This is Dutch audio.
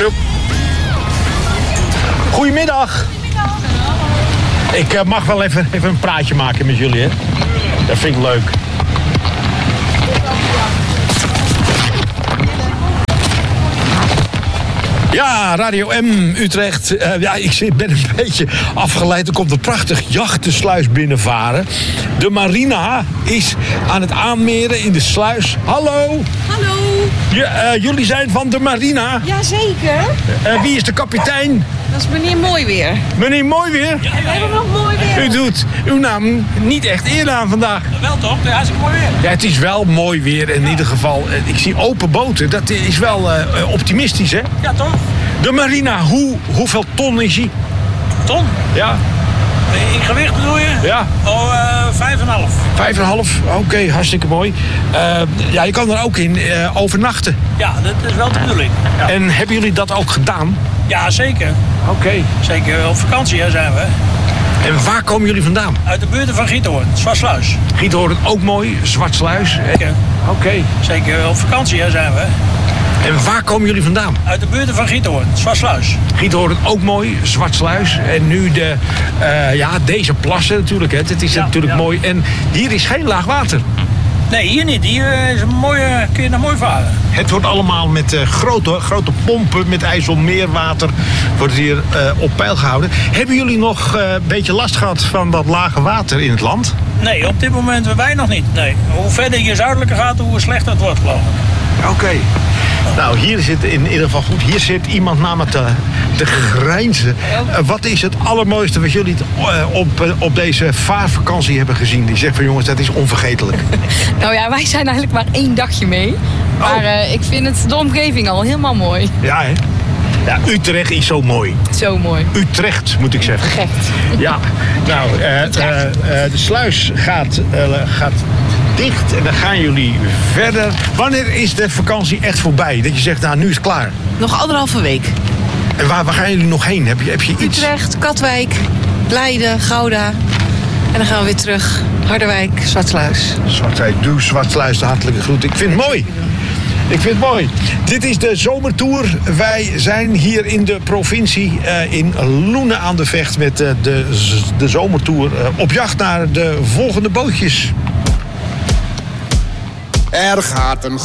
Joep. Goedemiddag. Ik mag wel even een praatje maken met jullie, hè? Dat vind ik leuk. Ja, Radio M Utrecht. Ik ben een beetje afgeleid. Er komt een prachtig jachtensluis binnenvaren. De marina is aan het aanmeren in de sluis. Hallo. Hallo. Jullie zijn van de marina. Jazeker. Wie is de kapitein? Dat is meneer Mooiweer. Meneer Mooiweer? Ja, we hebben nog Mooiweer. U doet uw naam niet echt eer aan vandaag. Wel toch? Ja, hartstikke mooi weer. Ja, het is wel mooi weer in ieder geval. Ik zie open boten. Dat is wel optimistisch, hè? Ja, toch? De marina, hoeveel ton is hij? Ton? Ja. In gewicht bedoel je? Ja. 5,5. 5,5, oké, hartstikke mooi. Je kan er ook in overnachten. Ja, dat is wel de bedoeling. Ja, En hebben jullie dat ook gedaan? ja zeker. Oké. Zeker op vakantie hè, zijn we. En waar komen jullie vandaan? Uit de buurt van Giethoorn, Zwartsluis. Giethoorn ook mooi, Zwartsluis. Zeker. Oké. Zeker op vakantie hè, zijn we. En waar komen jullie vandaan? Uit de buurt van Giethoorn, Zwartsluis. Giethoorn ook mooi, Zwartsluis. En nu deze plassen natuurlijk. Het is natuurlijk mooi. En hier is geen laag water. Nee, hier niet. Hier is een mooie, kun je naar mooi varen. Het wordt allemaal met grote pompen met IJsselmeerwater wordt hier op peil gehouden. Hebben jullie nog een beetje last gehad van dat lage water in het land? Nee, op dit moment wij nog niet. Nee. Hoe verder je zuidelijker gaat, hoe slechter het wordt, geloof ik. Oké. Nou, hier zit in ieder geval goed. Hier zit iemand namelijk te grijnzen. Wat is het allermooiste wat jullie op deze vaarvakantie hebben gezien? Die zegt van jongens, dat is onvergetelijk. Nou ja, wij zijn eigenlijk maar 1 dagje mee. Maar ik vind de omgeving al helemaal mooi. Ja, hè? Ja, Utrecht is zo mooi. Zo mooi. Utrecht, moet ik zeggen. Gecht. Ja, nou, de sluis gaat dicht en dan gaan jullie verder. Wanneer is de vakantie echt voorbij? Dat je zegt, nou, nu is het klaar. Nog 1,5 week. En waar gaan jullie nog heen? Heb je iets? Utrecht, Katwijk, Leiden, Gouda. En dan gaan we weer terug. Harderwijk, Zwartsluis. Zwartsluis, de hartelijke groet. Ik vind het mooi. Ik vind het mooi. Dit is de zomertour. Wij zijn hier in de provincie in Loenen aan de Vecht met de zomertour op jacht naar de volgende bootjes. Er gaat een